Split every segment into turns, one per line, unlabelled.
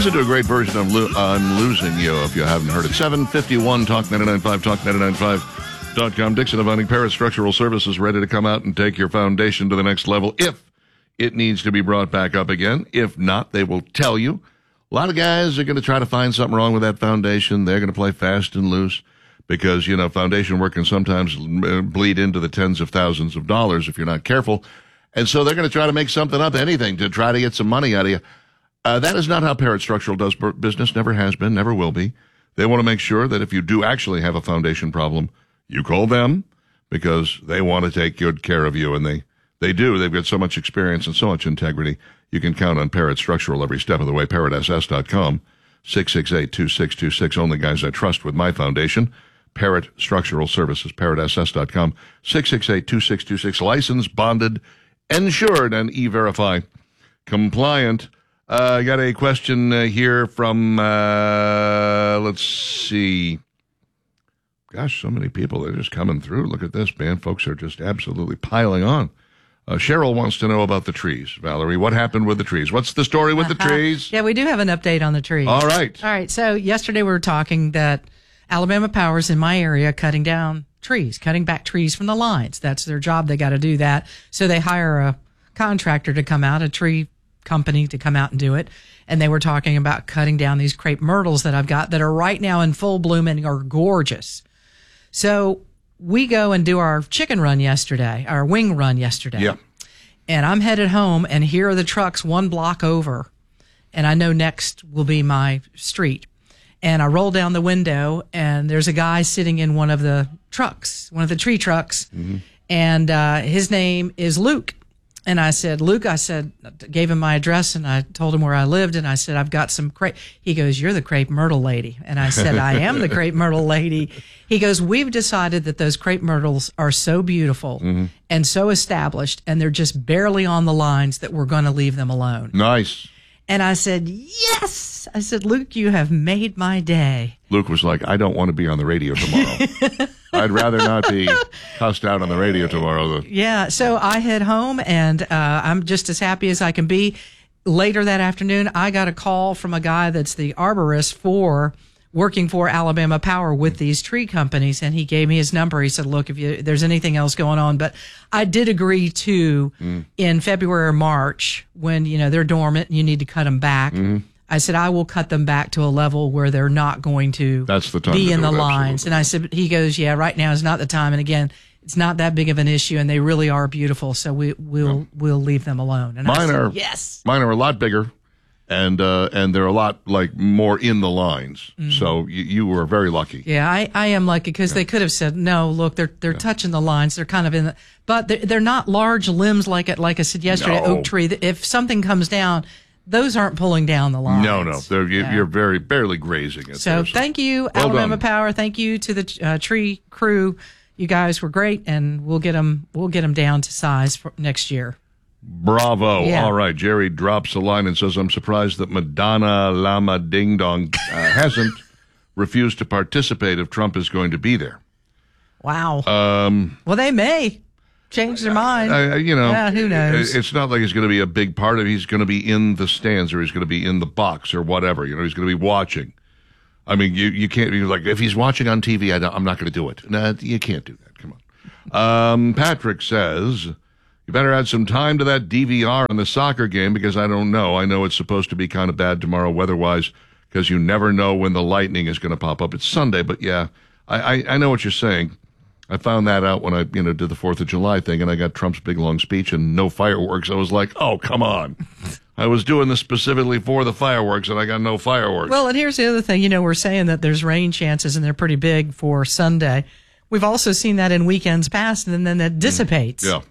Listen to a great version of I'm Losing You if you haven't heard it. 751 Talk 99.5, Talk995.com. Dixon Avani Parrott Structural Services ready to come out and take your foundation to the next level if it needs to be brought back up again. If not, they will tell you. A lot of guys are going to try to find something wrong with that foundation. They're going to play fast and loose because, you know, foundation work can sometimes bleed into the tens of thousands of dollars if you're not careful. And so they're going to try to make something up, anything, to try to get some money out of you. That is not how Parrott Structural does business, never has been, never will be. They want to make sure that if you do actually have a foundation problem, you call them because they want to take good care of you, and they do. They've got so much experience and so much integrity. You can count on Parrott Structural every step of the way. ParrottSS.com, 668-2626. Only guys I trust with my foundation. Parrott Structural Services, ParrottSS.com, 668-2626. Licensed, bonded, insured, and E-Verify compliant. I got a question here from, let's see. Gosh, so many people. They're just coming through. Look at this, man. Folks are just absolutely piling on. Cheryl wants to know about the trees. Valerie, what happened with the trees? What's the story with the trees?
Yeah, we do have an update on the trees.
All right.
So yesterday we were talking that Alabama Power's in my area cutting down trees, cutting back trees from the lines. That's their job. They got to do that. So they hire a contractor to come out, a tree company to come out and do it. And they were talking about cutting down these crepe myrtles that I've got that are right now in full bloom and are gorgeous. So we go and do our chicken run yesterday, our wing run yesterday.
Yeah.
And I'm headed home, and here are the trucks one block over. And I know next will be my street. And I roll down the window, and there's a guy sitting in one of the trucks, one of the tree trucks. Mm-hmm. And his name is Luke. And I said, Luke, gave him my address, and I told him where I lived, and I said, I've got some crepe. He goes, you're the crepe myrtle lady. And I said, I am the crepe myrtle lady. He goes, we've decided that those crepe myrtles are so beautiful and so established, and they're just barely on the lines that we're going to leave them alone.
Nice.
And I said, yes. I said, Luke, you have made my day.
Luke was like, I don't want to be on the radio tomorrow. I'd rather not be cussed out on the radio tomorrow.
Yeah, so I head home, and I'm just as happy as I can be. Later that afternoon, I got a call from a guy that's the arborist working for Alabama Power with these tree companies, and he gave me his number. He said, look, if there's anything else going on. But I did agree to, in February or March, when they're dormant and you need to cut them back, I said, I will cut them back to a level where they're not going to be in the lines. And I said, he goes, yeah, right now is not the time. And again, it's not that big of an issue, and they really are beautiful. So we'll leave them alone. And
mine
I said,
are,
yes.
Mine are a lot bigger, and they're a lot more in the lines. So you were very lucky.
Yeah, I am lucky because they could have said, no, look, they're touching the lines. They're kind of in the, but they're not large limbs like I said yesterday, oak tree. If something comes down, those aren't pulling down the lines.
No. You're very barely grazing it.
So thank you, Alabama Power. Thank you to the tree crew. You guys were great, and we'll get them down to size for next year.
Bravo.
Yeah.
All right. Jerry drops a line and says, I'm surprised that Madonna Lama Ding Dong hasn't refused to participate if Trump is going to be there.
Wow. Well, they may change their mind.
Who
knows?
It's not like he's going to be a big part of it. He's going to be in the stands, or he's going to be in the box, or whatever. He's going to be watching. I mean, you can't be like, if he's watching on TV, I'm not going to do it. No, you can't do that. Come on. Patrick says, you better add some time to that DVR on the soccer game, because I don't know. I know it's supposed to be kind of bad tomorrow weather-wise, because you never know when the lightning is going to pop up. It's Sunday, but yeah, I know what you're saying. I found that out when I, did the 4th of July thing, and I got Trump's big, long speech and no fireworks. I was like, oh, come on. I was doing this specifically for the fireworks, and I got no fireworks.
Well, and here's the other thing. We're saying that there's rain chances, and they're pretty big for Sunday. We've also seen that in weekends past, and then that dissipates.
Yeah.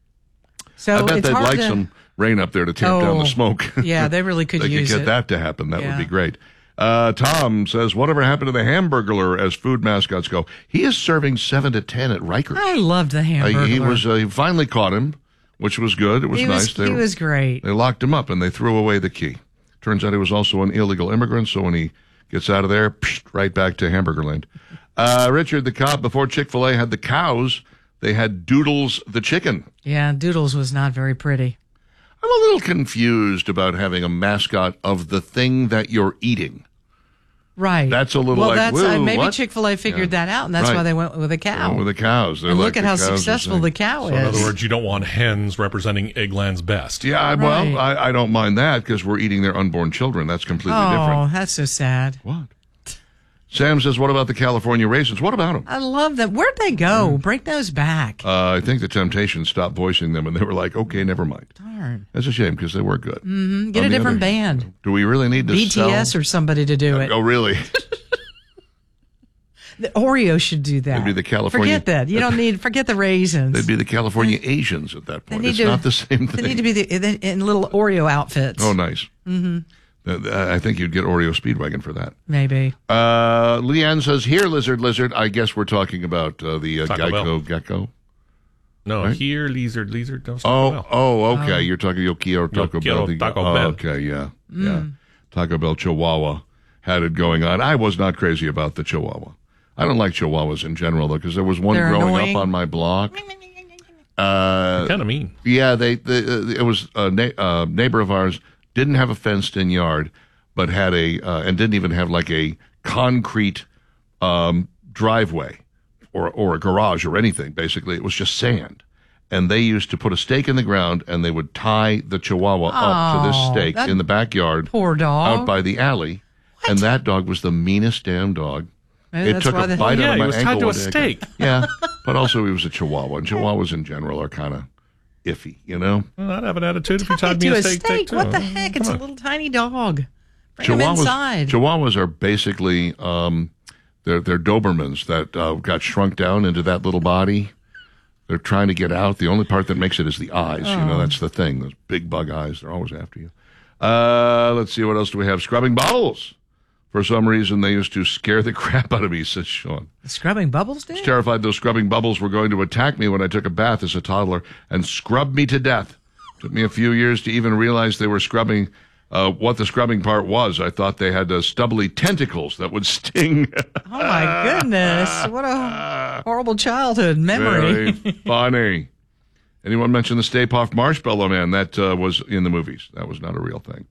So
I bet they'd like some rain up there to tamp down the smoke.
Yeah, they really could use it.
They could get that to happen. That would be great. Tom says, whatever happened to the Hamburglar as food mascots go? He is serving 7 to 10 at Rikers.
I loved the Hamburglar.
He finally caught him, which was good. It was nice.
He was great.
They locked him up, and they threw away the key. Turns out he was also an illegal immigrant, so when he gets out of there, right back to Hamburgerland. Richard the cop, before Chick-fil-A had the cows, they had Doodles the chicken.
Yeah, Doodles was not very pretty.
I'm a little confused about having a mascot of the thing that you're eating.
Right.
That's a little
well,
like,
that's,
whoa,
maybe
what?
Chick-fil-A figured that out, and that's
Right.
why they went with a cow.
With the cows.
And look at how successful the cow is.
So in other words, you don't want hens representing Eggland's best.
Yeah, well, I don't mind that because we're eating their unborn children. That's completely different.
Oh, that's so sad.
What? Sam says, what about the California raisins? What about them?
I love them. Where'd they go? Bring those back.
I think the Temptations stopped voicing them, and they were like, okay, never mind.
Darn.
That's a shame because they were good.
Mm-hmm. Get a different band.
Do we really need to
BTS
sell?
or somebody to do it.
Oh, really?
The Oreo should do that.
They'd be the California.
Forget that. You don't need. Forget the raisins.
They'd be the California Asians at that point. It's not the same thing.
They need to be in little Oreo outfits.
Oh, nice. Mm-hmm. I think you'd get Oreo Speedwagon for that.
Maybe.
Leanne says, here, lizard. I guess we're talking about the Geico Gecko.
No,
right?
Here, lizard. Don't
Okay. You're talking Yokio Taco Bell.
Taco Bell.
Okay, yeah. Taco Bell Chihuahua had it going on. I was not crazy about the Chihuahua. I don't like Chihuahuas in general, though, because there was one growing
annoying.
up on my block.
Kind of mean.
Yeah, it was a neighbor of ours, didn't have a fenced-in yard, but had and didn't even have like a concrete driveway or a garage or anything. Basically, it was just sand. And they used to put a stake in the ground, and they would tie the Chihuahua up to this stake in the backyard.
Poor dog.
Out by the alley. What? And that dog was the meanest damn dog.
Maybe
it took a bite out of my ankle.
he was tied to a stake.
Yeah, but also he was a Chihuahua, and Chihuahuas in general are kind of iffy, you know?
Well, I'd have an attitude if you
Tied
tied me
to
a
a
stake.
stake.
Too.
What the heck? It's a little tiny dog. Bring him inside.
Chihuahuas are basically they're Dobermans that got shrunk down into that little body. They're trying to get out. The only part that makes it is the eyes. You know, that's the thing. Those big bug eyes. They're always after you. Let's see. What else do we have? Scrubbing bubbles. For some reason, they used to scare the crap out of me, says Sean.
The scrubbing bubbles
I was
did?
terrified those scrubbing bubbles were going to attack me when I took a bath as a toddler and scrub me to death. Took me a few years to even realize they were scrubbing what the scrubbing part was. I thought they had stubbly tentacles that would sting.
Oh, my goodness. What a horrible childhood memory.
Very funny. Anyone mention the Stay Puft Marshmallow Man? That was in the movies. That was not a real thing.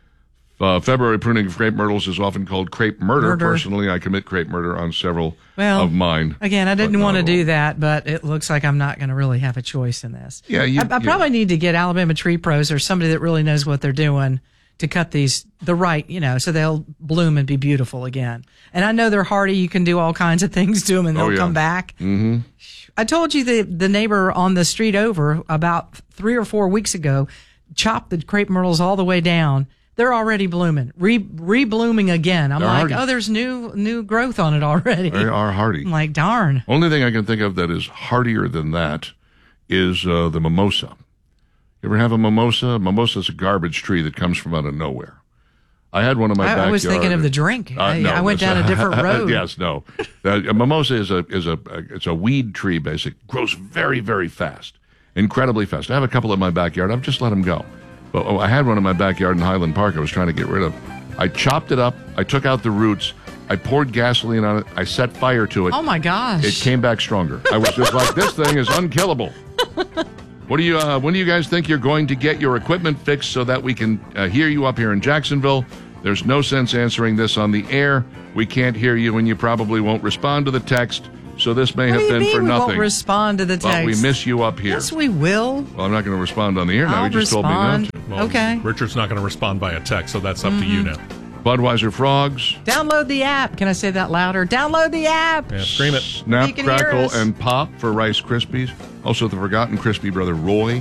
February pruning of crepe myrtles is often called crepe murder. Personally, I commit crepe murder on several of mine.
Again, I didn't want to do that, but it looks like I'm not going to really have a choice in this.
Yeah,
I probably need to get Alabama Tree Pros or somebody that really knows what they're doing to cut these the right, so they'll bloom and be beautiful again. And I know they're hardy. You can do all kinds of things to them and they'll come back. Mm-hmm. I told you the neighbor on the street over about 3 or 4 weeks ago chopped the crepe myrtles all the way down. They're already blooming, re-blooming again. I'm like, hardy. There's new growth on it already.
They are hardy.
I'm like, darn.
Only thing I can think of that is hardier than that is the mimosa. You ever have a mimosa? Mimosa is a garbage tree that comes from out of nowhere. I had one in my backyard.
I was thinking of the drink.
No,
I went down a different road.
Yes, no. A mimosa is a weed tree, basically. Grows very, very fast, incredibly fast. I have a couple in my backyard. I've just let them go. But I had one in my backyard in Highland Park I was trying to get rid of. I chopped it up. I took out the roots. I poured gasoline on it. I set fire to it.
Oh, my gosh.
It came back stronger. I was just like, this thing is unkillable. When do you guys think you're going to get your equipment fixed so that we can hear you up here in Jacksonville? There's no sense answering this on the air. We can't hear you, and you probably won't respond to the text. So this may have been for nothing.
We won't respond to the text.
But we miss you up here.
Yes, we will.
Well, I'm not going to respond on the air now. You just told me not to.
Well,
okay.
Richard's not going to respond by a text, so that's up to you now.
Budweiser Frogs.
Download the app. Can I say that louder? Download the app.
Yeah, scream it.
Snap, Crackle, and Pop for Rice Krispies. Also, the forgotten crispy brother Roy.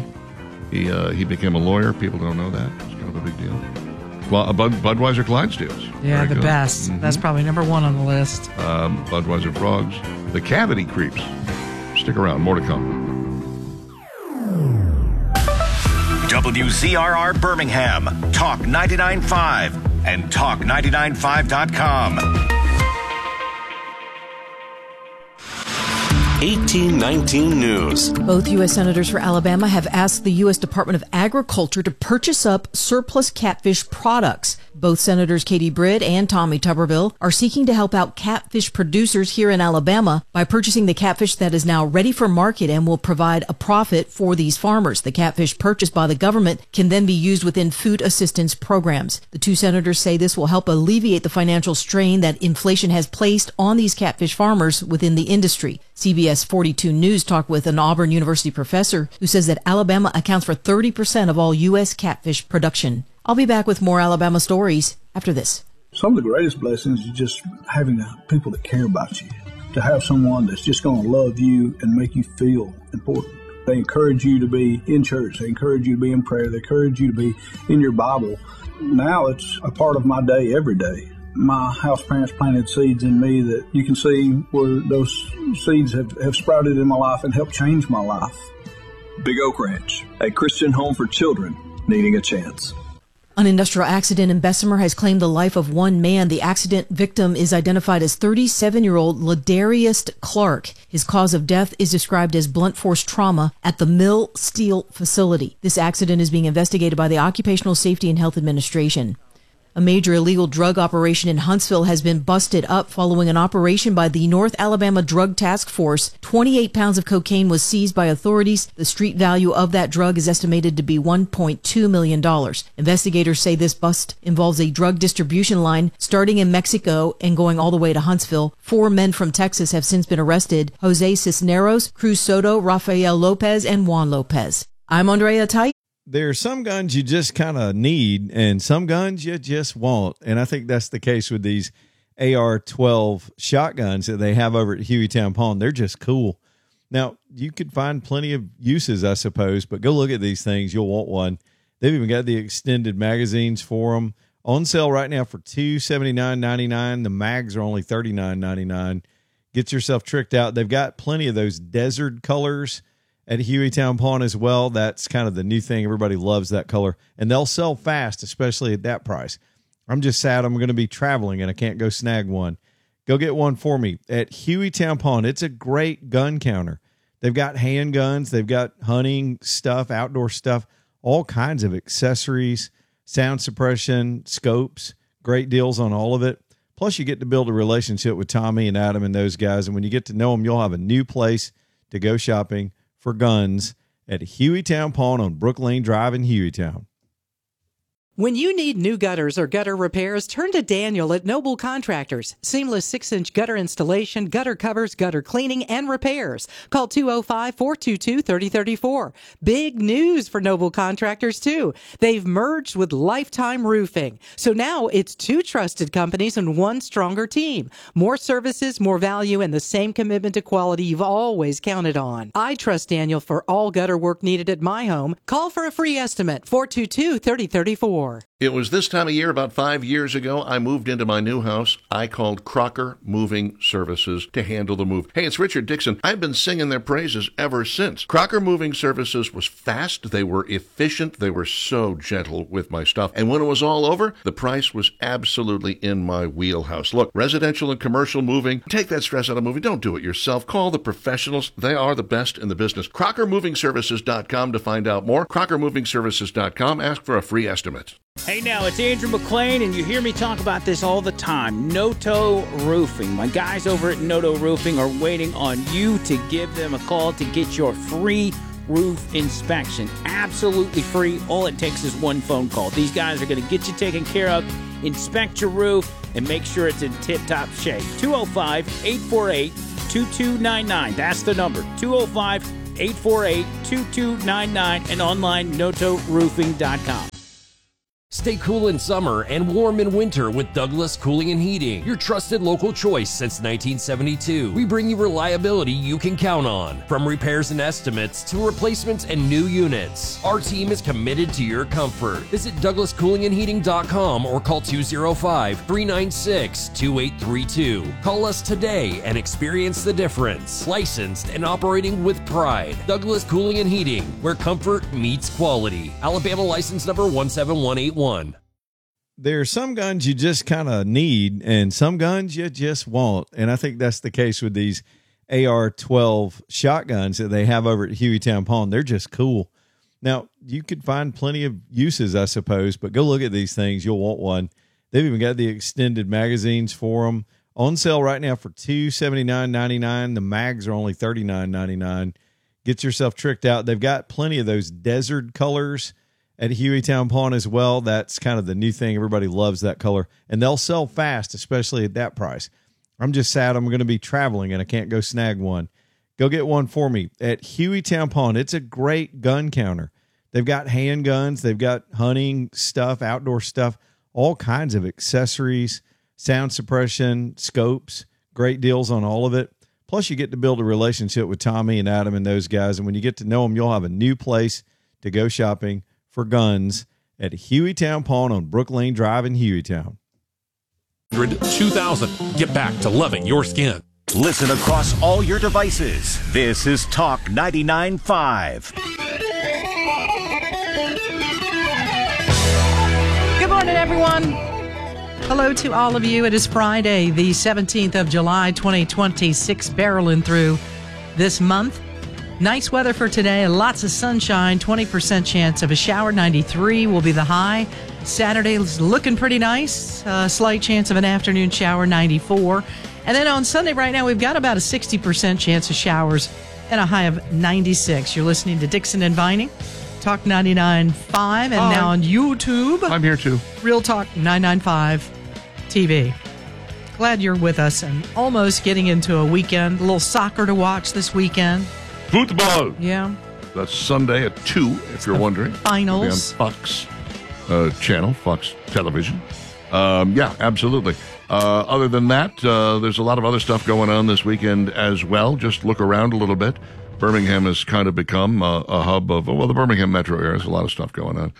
He became a lawyer. People don't know that. It's kind of a big deal. Well, Budweiser Clydesdales.
Yeah,
Very
the
good.
best.
Mm-hmm.
That's probably number one on the list.
Budweiser Frogs. The Cavity Creeps. Stick around. More to come.
WZRR Birmingham, Talk 99.5 and Talk995.com. 1819 News.
Both U.S. senators for Alabama have asked the U.S. Department of Agriculture to purchase up surplus catfish products. Both Senators Katie Britt and Tommy Tuberville are seeking to help out catfish producers here in Alabama by purchasing the catfish that is now ready for market and will provide a profit for these farmers. The catfish purchased by the government can then be used within food assistance programs. The two senators say this will help alleviate the financial strain that inflation has placed on these catfish farmers within the industry. CBS 42 News talked with an Auburn University professor who says that Alabama accounts for 30% of all U.S. catfish production. I'll be back with more Alabama stories after this.
Some of the greatest blessings is just having people that care about you, to have someone that's just going to love you and make you feel important. They encourage you to be in church. They encourage you to be in prayer. They encourage you to be in your Bible. Now it's a part of my day every day. My house parents planted seeds in me that you can see where those seeds have sprouted in my life and helped change my life.
Big Oak Ranch, a Christian home for children needing a chance.
An industrial accident in Bessemer has claimed the life of one man. The accident victim is identified as 37-year-old Ladarius Clark. His cause of death is described as blunt force trauma at the Mill Steel facility. This accident is being investigated by the Occupational Safety and Health Administration. A major illegal drug operation in Huntsville has been busted up following an operation by the North Alabama Drug Task Force. 28 pounds of cocaine was seized by authorities. The street value of that drug is estimated to be $1.2 million. Investigators say this bust involves a drug distribution line starting in Mexico and going all the way to Huntsville. 4 men from Texas have since been arrested: Jose Cisneros, Cruz Soto, Rafael Lopez, and Juan Lopez. I'm Andrea Tite.
There are some guns you just kind of need and some guns you just want. And I think that's the case with these AR-12 shotguns that they have over at Hueytown Pawn. They're just cool. Now, you could find plenty of uses, I suppose, but go look at these things. You'll want one. They've even got the extended magazines for them. On sale right now for $279.99. The mags are only $39.99. Get yourself tricked out. They've got plenty of those desert colors at Hueytown Pawn as well. That's kind of the new thing. Everybody loves that color, and they'll sell fast, especially at that price. I'm just sad I'm going to be traveling and I can't go snag one. Go get one for me at Hueytown Pawn. It's a great gun counter. They've got handguns. They've got hunting stuff, outdoor stuff, all kinds of accessories, sound suppression, scopes, great deals on all of it. Plus, you get to build a relationship with Tommy and Adam and those guys, and when you get to know them, you'll have a new place to go shopping for guns at Hueytown Pawn on Brook Lane Drive in Hueytown.
When you need new gutters or gutter repairs, turn to Daniel at Noble Contractors. Seamless 6-inch gutter installation, gutter covers, gutter cleaning, and repairs. Call 205-422-3034. Big news for Noble Contractors, too. They've merged with Lifetime Roofing. So now it's 2 trusted companies and 1 stronger team. More services, more value, and the same commitment to quality you've always counted on. I trust Daniel for all gutter work needed at my home. Call for a free estimate, 422-3034.
It was this time of year, about 5 years ago, I moved into my new house. I called Crocker Moving Services to handle the move. Hey, it's Richard Dixon. I've been singing their praises ever since. Crocker Moving Services was fast. They were efficient. They were so gentle with my stuff. And when it was all over, the price was absolutely in my wheelhouse. Look, residential and commercial moving, take that stress out of moving. Don't do it yourself. Call the professionals. They are the best in the business. CrockerMovingServices.com to find out more. CrockerMovingServices.com. Ask for a free estimate.
Hey now, it's Andrew McLean, and you hear me talk about this all the time. Noto Roofing. My guys over at Noto Roofing are waiting on you to give them a call to get your free roof inspection. Absolutely free. All it takes is one phone call. These guys are going to get you taken care of, inspect your roof, and make sure it's in tip-top shape. 205-848-2299. That's the number. 205-848-2299 and online notoroofing.com.
Stay cool in summer and warm in winter with Douglas Cooling and Heating, your trusted local choice since 1972. We bring you reliability you can count on, from repairs and estimates to replacements and new units. Our team is committed to your comfort. Visit DouglasCoolingandHeating.com or call 205-396-2832. Call us today and experience the difference. Licensed and operating with pride. Douglas Cooling and Heating, where comfort meets quality. Alabama license number 17181.
There are some guns you just kind of need and some guns you just want. And I think that's the case with these AR-12 shotguns that they have over at Hueytown Pawn. They're just cool. Now, you could find plenty of uses, I suppose, but go look at these things. You'll want one. They've even got the extended magazines for them on sale right now for $279.99. The mags are only $39.99. Get yourself tricked out. They've got plenty of those desert colors at Hueytown Pawn as well. That's kind of the new thing. Everybody loves that color, and they'll sell fast, especially at that price. I'm just sad I'm going to be traveling and I can't go snag one. Go get one for me at Hueytown Pawn. It's a great gun counter. They've got handguns. They've got hunting stuff, outdoor stuff, all kinds of accessories, sound suppression, scopes, great deals on all of it. Plus, you get to build a relationship with Tommy and Adam and those guys. And when you get to know them, you'll have a new place to go shopping for guns at Hueytown Pawn on Brook Lane Drive in Hueytown.
2000. Get back to loving your skin.
Listen across all your devices. This is Talk 99.5.
Good morning, everyone. Hello to all of you. It is Friday, the 17th of July, 2026, barreling through this month. Nice weather for today, lots of sunshine, 20% chance of a shower, 93 will be the high. Saturday is looking pretty nice, slight chance of an afternoon shower, 94. And then on Sunday right now, we've got about a 60% chance of showers and a high of 96. You're listening to Dixon and Vining, Talk 99.5, and now on YouTube.
I'm here too.
Real Talk 995 TV. Glad you're with us and almost getting into a weekend. A little soccer to watch this weekend.
Football.
Yeah.
That's Sunday at 2, if you're wondering.
Finals.
It'll be on Fox channel, Fox Television. Yeah, absolutely. Other than that, there's a lot of other stuff going on this weekend as well. Just look around a little bit. Birmingham has kind of become a hub of, well, the Birmingham metro area. There's a lot of stuff going on.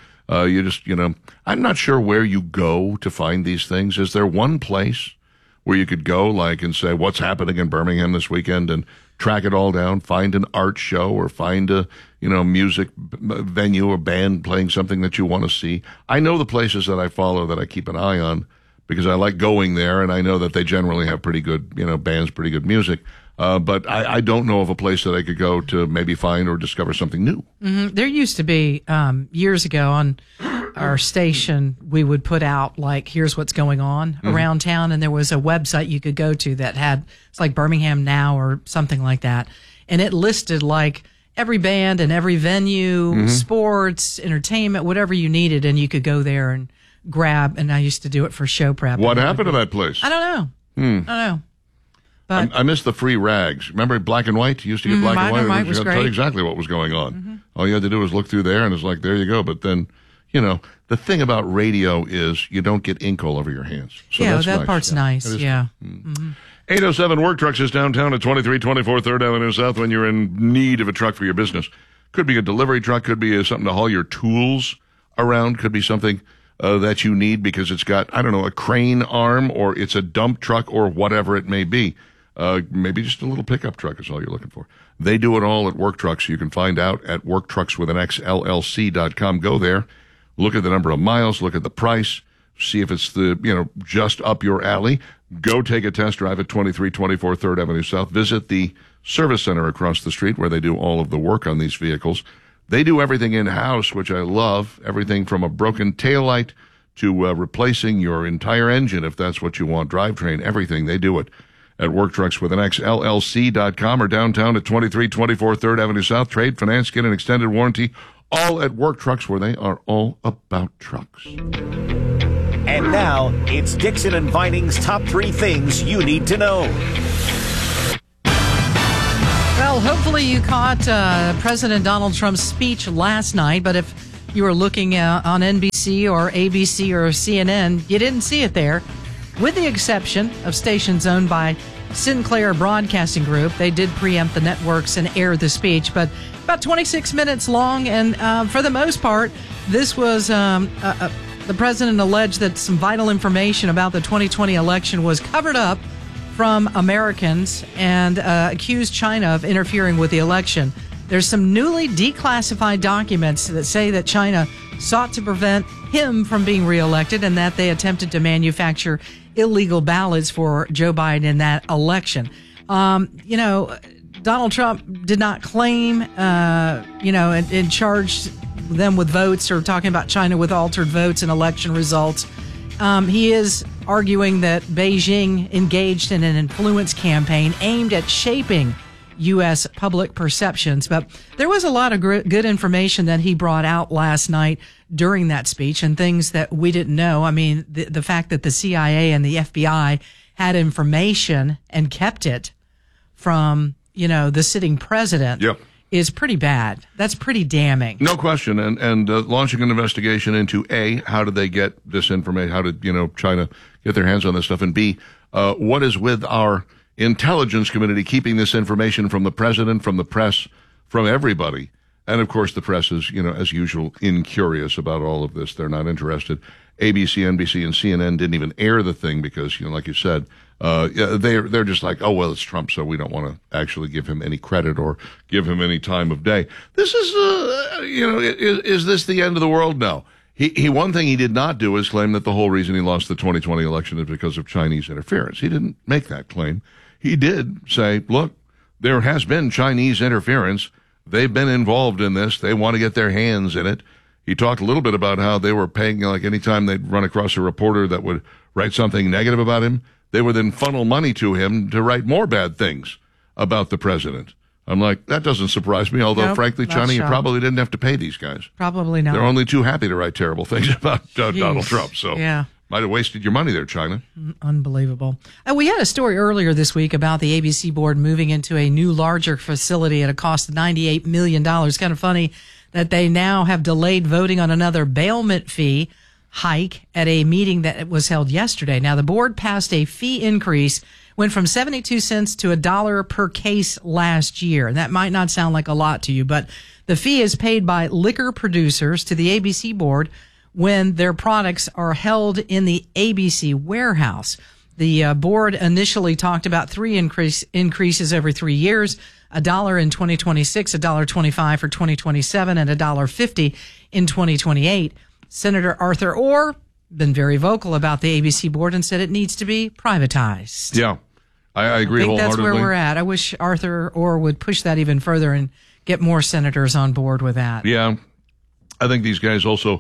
I'm not sure where you go to find these things. Is there one place where you could go and say, what's happening in Birmingham this weekend, and track it all down, find an art show or find a, music venue or band playing something that you want to see? I know the places that I follow that I keep an eye on because I like going there, and I know that they generally have pretty good, bands, pretty good music. But I don't know of a place that I could go to maybe find or discover something new.
Mm-hmm. There used to be, years ago on our station, we would put out here's what's going on around town. And there was a website you could go to that had, it's like Birmingham Now or something like that. And it listed every band and every venue, sports, entertainment, whatever you needed. And you could go there and grab. And I used to do it for show prep.
What happened to that place?
I don't know. I don't know. But
I miss the free rags. Remember Black and White? You used to get Black and White.
White was
great. Tell you exactly what was going on. All you had to do was look through there, and it's there you go. But then, the thing about radio is you don't get ink all over your hands. So
yeah,
that's
that
nice.
part's nice. Yeah.
807 Work Trucks is downtown at 2324 3rd Avenue South when you're in need of a truck for your business. Could be a delivery truck, could be something to haul your tools around, could be something that you need because it's got, a crane arm, or it's a dump truck, or whatever it may be. Maybe just a little pickup truck is all you're looking for. They do it all at Work Trucks. You can find out at worktruckswithanxllc.com. Go there, look at the number of miles, look at the price, see if it's just up your alley. Go take a test drive at 2324 3rd Avenue South. Visit the service center across the street where they do all of the work on these vehicles. They do everything in-house, which I love. Everything from a broken taillight to replacing your entire engine, if that's what you want, drivetrain, everything. They do it at worktruckswithanxllc.com or downtown at 2324 3rd Avenue South. Trade, finance, get an extended warranty, all at Work Trucks, where they are all about trucks.
And now, it's Dixon and Vining's top 3 things you need to know.
Well, hopefully you caught President Donald Trump's speech last night, but if you were looking on NBC or ABC or CNN, you didn't see it there. With the exception of stations owned by Sinclair Broadcasting Group, they did preempt the networks and air the speech, but about 26 minutes long, and for the most part, this was the president alleged that some vital information about the 2020 election was covered up from Americans and accused China of interfering with the election. There's some newly declassified documents that say that China sought to prevent him from being reelected and that they attempted to manufacture illegal ballots for Joe Biden in that election. Donald Trump did not claim, and charged them with votes or talking about China with altered votes and election results. he is arguing that Beijing engaged in an influence campaign aimed at shaping U.S. public perceptions. But there was a lot of good information that he brought out last night during that speech and things that we didn't know. I mean, the fact that the CIA and the FBI had information and kept it from, the sitting president.
Yep.
Is pretty bad. That's pretty damning.
No question. And launching an investigation into A, how did they get this information? How did, China get their hands on this stuff? And B, what is with our intelligence community keeping this information from the president, from the press, from everybody? And of course, the press is, as usual, incurious about all of this. They're not interested. ABC, NBC, and CNN didn't even air the thing because, like you said, they're just like, oh, well, it's Trump, so we don't want to actually give him any credit or give him any time of day. This is, is this the end of the world? No. He one thing he did not do is claim that the whole reason he lost the 2020 election is because of Chinese interference. He didn't make that claim. He did say, look, there has been Chinese interference. They've been involved in this. They want to get their hands in it. He talked a little bit about how they were paying, like anytime they'd run across a reporter that would write something negative about him, they would then funnel money to him to write more bad things about the president. I'm like, that doesn't surprise me, although,
nope,
frankly, China, you probably didn't have to pay these guys.
Probably not.
They're only too happy to write terrible things about Donald Trump. So
yeah.
Might have wasted your money there, China.
Unbelievable. We had a story earlier this week about the ABC board moving into a new, larger facility at a cost of $98 million. Kind of funny that they now have delayed voting on another bailment fee hike at a meeting that was held yesterday. Now, the board passed a fee increase, went from 72 cents to $1 per case last year. And that might not sound like a lot to you, but the fee is paid by liquor producers to the ABC board when their products are held in the ABC warehouse. The board initially talked about three increases every 3 years, $1 in 2026, $1.25 for 2027, and $1.50 in 2028. Senator Arthur Orr been very vocal about the ABC board and said it needs to be privatized.
Yeah, I agree
I think
wholeheartedly.
that's where we're at. I wish Arthur Orr would push that even further and get more senators on board with that.
Yeah, I think these guys also,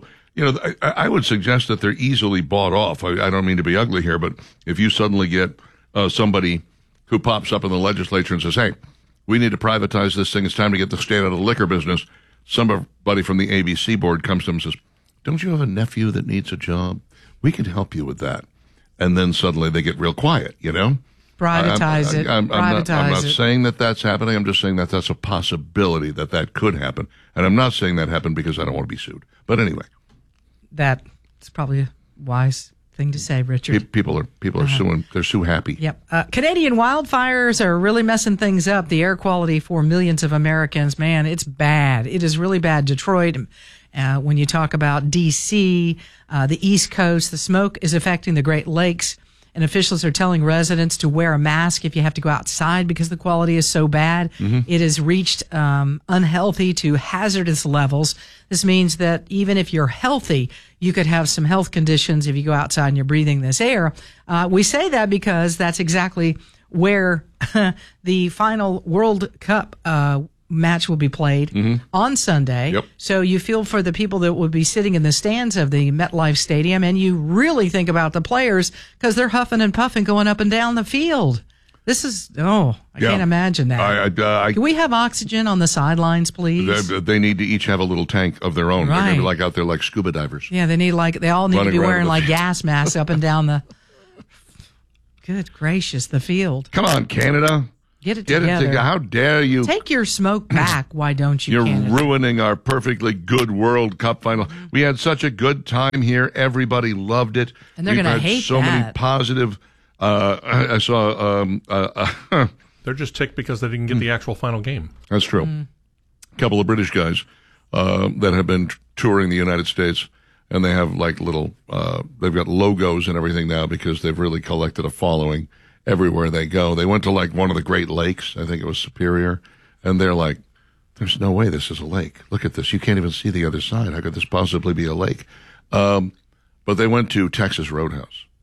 I would suggest that they're easily bought off. I don't mean to be ugly here, but if you suddenly get somebody who pops up in the legislature and says, hey, we need to privatize this thing, it's time to get the state out of the liquor business, somebody from the ABC board comes to them and says, don't you have a nephew that needs a job? We can help you with that. And then suddenly they get real quiet,
Privatize it.
I'm not saying that that's happening. I'm just saying that that's a possibility that could happen. And I'm not saying that happened because I don't want to be sued. But anyway.
That's probably a wise thing to say, Richard.
People are suing. They're sue happy.
Yep. Canadian wildfires are really messing things up. The air quality for millions of Americans, man, it's bad. It is really bad. Detroit, when you talk about D.C., the East Coast, the smoke is affecting the Great Lakes, and officials are telling residents to wear a mask if you have to go outside because the quality is so bad. Mm-hmm. It has reached unhealthy to hazardous levels. This means that even if you're healthy, you could have some health conditions if you go outside and you're breathing this air. We say that because that's exactly where the final World Cup match will be played on Sunday.
Yep.
So you feel for the people that would be sitting in the stands of the MetLife Stadium, and you really think about the players because they're huffing and puffing going up and down the field. This is, I can't imagine that. Can we have oxygen on the sidelines, please?
They need to each have a little tank of their own.
Right.
They're going to be like out there like scuba divers.
Yeah, they all need to be wearing like gas masks up and down the, good gracious, the field.
Come on, Canada.
Get it together.
How dare you?
Take your smoke back. Why don't you?
You're ruining our perfectly good World Cup final. We had such a good time here. Everybody loved it.
And they're going to hate
so many positive. I saw.
They're just ticked because they didn't get the actual final game.
That's true. A couple of British guys that have been touring the United States, and they have like little. They've got logos and everything now because they've really collected a following. Everywhere they go. They went to like one of the Great Lakes. I think it was Superior. And they're like, there's no way this is a lake. Look at this. You can't even see the other side. How could this possibly be a lake? But they went to Texas Roadhouse.